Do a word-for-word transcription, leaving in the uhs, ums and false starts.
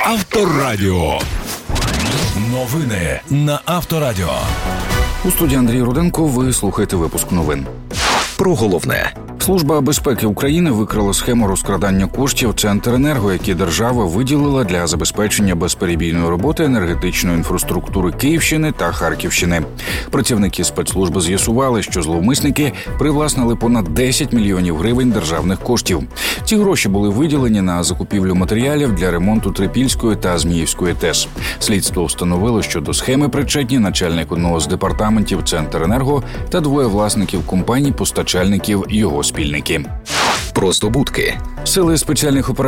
Авторадіо. Новини на Авторадіо. У студії Андрій Руденко. Ви слухаєте випуск новин. Про головне. Служба безпеки України викрила схему розкрадання коштів Центренерго, які держава виділила для забезпечення безперебійної роботи енергетичної інфраструктури Київщини та Харківщини. Працівники спецслужби з'ясували, що зловмисники привласнили понад десять мільйонів гривень державних коштів. Ці гроші були виділені на закупівлю матеріалів для ремонту Трипільської та Зміївської ТЕС. Слідство встановило, що до схеми причетні начальник одного з департаментів Центренерго та двоє власників компаній-постачальників його спільники. Про здобутки. Сили спеціальних операцій